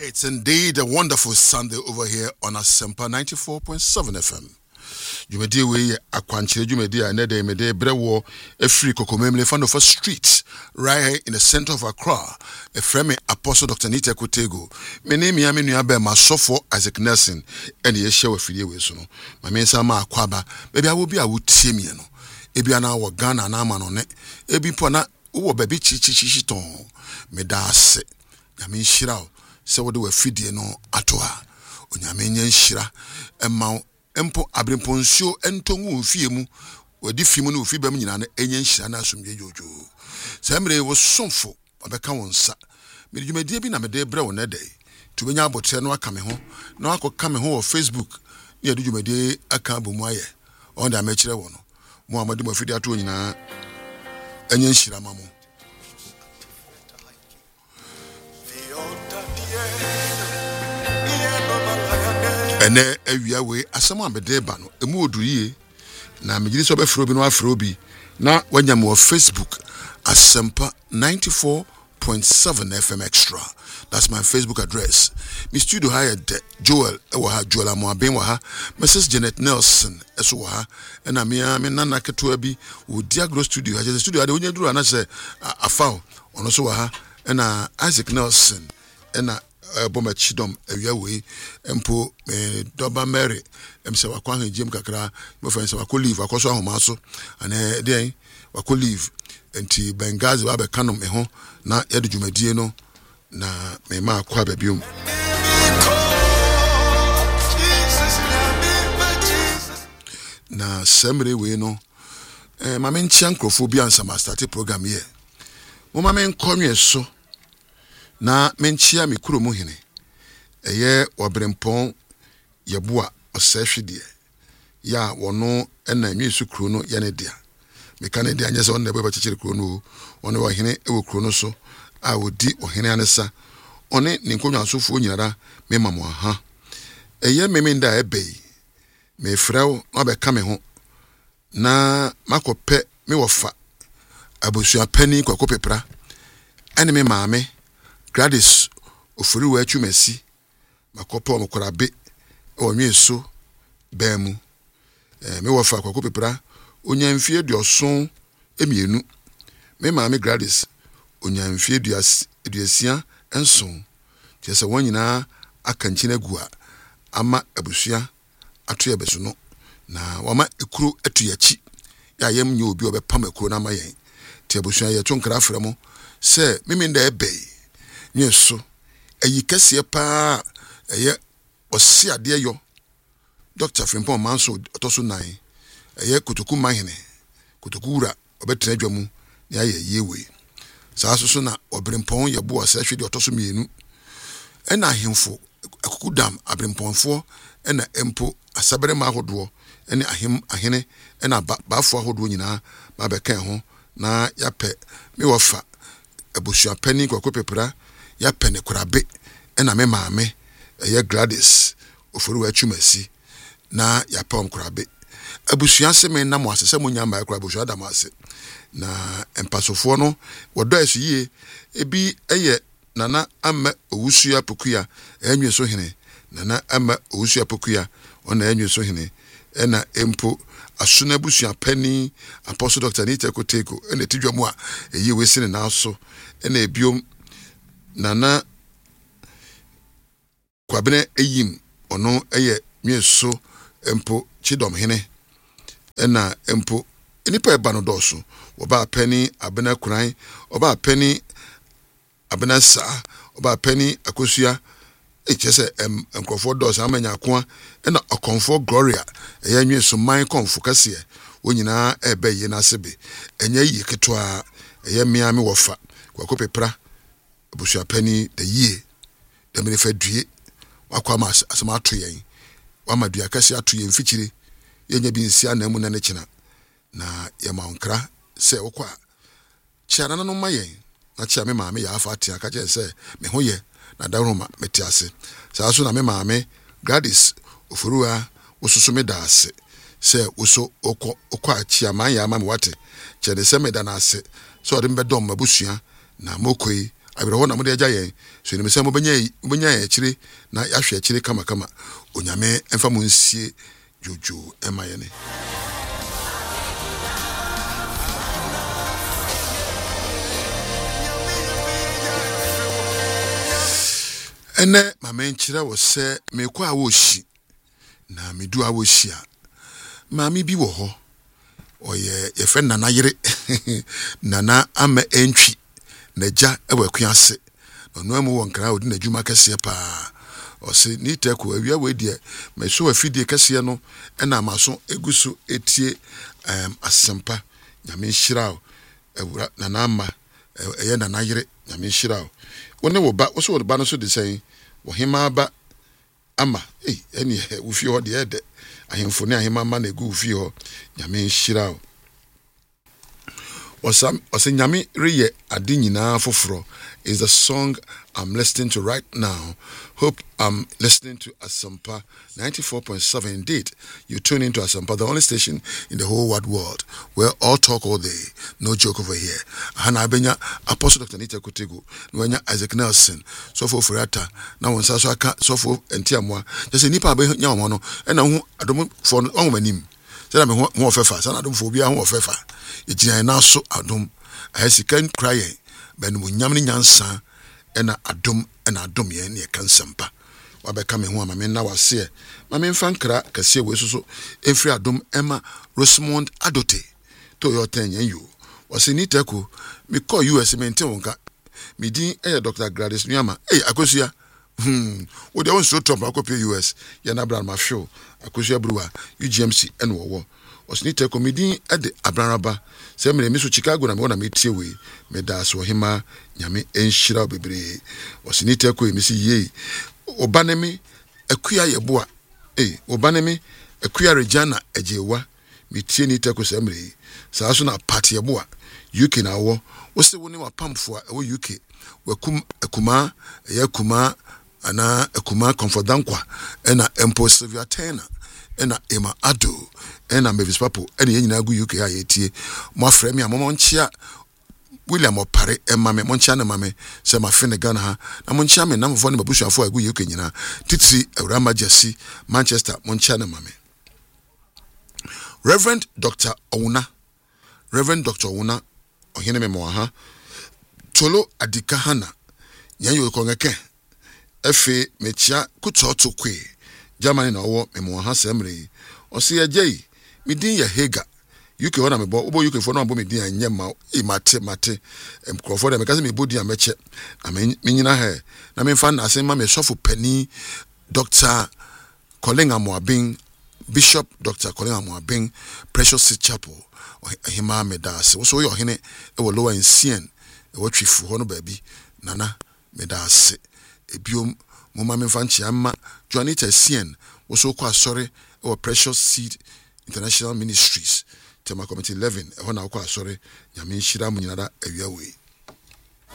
It's indeed a wonderful Sunday over here on Asempa 94.7 FM. Jumedi we akwanchire jumedi anede mede brewo efri kokomemle Fandofa Street right here in the center of Accra. A friend Apostle Dr. Nita Kutego. My name is Nuabe Masofo Isaac Nelson and ye share with you so no. My mensa ma akwaba baby I will be a would see me no. Ebi ana wa Ghana na ama no ne. Ebi pona wo baby chichi ton. Me da se. Ya me shira se wo de wa fidie no atoa. Onyame nya nhira emma empo abremponsio entongu fie mu wadi fimu no fi bam nyina na enya nhira na asomdwe jojo samre wo somfo obeka wonsa me dwumadie bi na me de bre wo na dai tubenya abotre no aka me ho na akoka me ho wo Facebook ne adu dwumadie aka abomu aye on da me kire wo no mo amade mo fidi ato nyina enya nhira mamo ene awia we asem amede ba no emu oduye na megiri so be fro bi no afro bi na wanyam wo Facebook Asempa 94.7 FM Extra. That's my Facebook address. My studio hired Joel Joel Amoaben wa ha, Mrs. Janet Nelson eso wa ha, na me nana keto bi wo Diagro studio ha. The studio ade onye duru na se afaw ono so wa ha, na Isaac Nelson na Boma Chidom awia we empo Doba Mary emse wakwa hanjem kakra mo fa se wakọ leave akoso ahoma so ana den wakọ leave enti Bengazi wa be kanom me ho na yede dwumadie no na me ma akwa babiom na semre we no ma me nchia nkrofo bi ansa ma start program here mo ma me nkonwe so na menchia me kuro mu hene eye obrempon yeboa osehwede ya wono na nwisu kuro no ye ne dia me kan dia nyese on na be bachikire kuro no one wo hene e wo kuro no so a wodi ohene anesa one ne nkonwa asofo nyinara me mamo aha eye memenda ebei me frɛw no be ka me ho na makope me wofa abosua pani kwakopepra ene me maame Gladys ofuri wa atwumasi makopo mokorabe onweso baamu me wofa kwakopepra onyamfie duoson emienu me maame Gladys onyamfie duasia enson tiese wonyina akanchina gua ama abusua ato yebeso no na wama ekuru atuyachi ya yem nye obi obepam ekuru na mayen ti abusua ye tonkra aframo se memenda ebei nyeso eyi kese pa eye osi ade yo Dr. Frimpong Manso otoso 9 eye kotoku mahene kotoku wura obetra adwamu ne aye yewe saa so na obrempon ye bo asa hwede otoso mienu ena ahemfo akukudam abremponfo ena empo asabere ma ahodo ene ahene ena baafo ahodo nyina ba bekan ho na yape me wofa abusua pani kwakopepra ya pene kurabe ena me maame eye Gladys ofuru wa atwumasi na ya pam kurabe abusua se me na mo asese mo nyamba kura abusua da mo ase na empasofo no wodo asu yie ebi eye nana ama owusua pokuya enwe so hene nana ama owusua pokuya ona enwe so hene ena empo asuna abusua pani Apostle Dr. Nita Kutego ena tidwamu a eyi wesine na so ena ebiom nana kwabene eyim ono eye nweso empo Chidom hene ena empo enipa eba no doso oba pani abena kuran oba pani abena sa oba pani akosua echese enkrofo doso amanya akoa ena okonfo Gloria eye nweso man konfo kase wonyina ebe ye na sebe enya yi ketwa eye miame wofa kwakopepra abusua pani the year the menefa due wakwa asama ato yen wama dua kase ato yen fichire yenya bi nsia na mu na ne kina na ye mankra se wokwa chiana no mayen na chia me maame ya afa atia ka je se me ho ye na daroma metiase saa so na me maame Gladys ofurua wososo me da ase se woso okwa chia man ya ma me wate chede se me da na ase so de mbedom mabusua na mokoi abere ho na mo de agya yen so ni se mo benya ye kire na yahwe kire kama onyame emfa mo nsie jojo ema ye ne ene mama nkyira wo se mekọ a wo hyi na medu a wo hyi a mama bi wo ho oye ye fe nana yire nana ama entwi na gya ewe akuase no amu won kra odi na dwuma kese pa o se ni teku awia we die me so afidie kese no na maso eguso etie asempa nyame hyira ewura nana ama eye nana yire nyame hyira woni wo ba wo so wo ba no so de sen wo hema ba ama eni wo fi ho de ede ahemfo ne ahema ma na egu fi ho nyame hyira Osam nyame reye ade nyina foforo is the song I'm listening to right now. Hope I'm listening to Asampa 94.7. Indeed, you tune into Asampa, the only station in the whole wide world where all talk all day, no joke over here. Hana Benya, Apostle Dr. Nita Kutegu, Nwenya Isaac Nelson, Sofo Furata, na wonsa so aka Sofo Entiamwa. Just a nipa be nya wono, na hu adom for on manim. Say na me ho ofefa, say na adom for bia ho ofefa. Ejina na so adom. Ahesikan crying, ben mu nyam ni nyansa. Ena adom ye ne kansampa wabeka me ho ama me na wase ma me mfa nkra kase we so efri adom ema Rosemond Adote to yo tenyen you wase ni teku me call US mente wonka me din Dr. Gladys Nyama akosua wo de won so top akopia US ye na bra ma show akosua bruwa UGMC enwo wase ni teku me din Abranraba se me so Chicago na me wona me tie we me da so hima nyame enhyira bebre wasinite ko emisi ye obanemi akuya yeboa obanemi akuya Regina ejewa metie ni te ko semre saa so na party yeboa UK na wo se woni wa pamfo a wo UK wakum akuma yakuma ana akuma Comfortdankwa ena Empo Sylvia Turner ena Emma Ado ena Mavis Papo ena yenyina gu UK a yetie mo afre me amon nchia William Opare emame moncha na mame se ma fene Ghana ha na moncha me na mfo ne babusuafo agu UK nyina titiri Eurama Jesse Manchester moncha na mame Reverend Dr. Owuna ohene me mo ha Tolo Adikahana nyanyo ko ngeke efe mechia kutoto kwe Germany na owo me mo ha semre o se agei midin ya Hega UK wana mebo ubo UK for no abo medin anye ma mate mkrofo de mekase mebodi ameche na menyina he na memfa na asema me sofo pani Dr. Colin Amoabing Bishop Dr. Colin Amoabing Precious Seed Chapel hima medase so yo hene e wo lower in Sien e wo twifu ho no baabi nana medase ebiom moma memfa nchiama Joanita Sien wo so kwa sori e wo Precious Seed International Ministries Tema Committee 11 ehona akwa asore nyame nhira mu nyinara awia we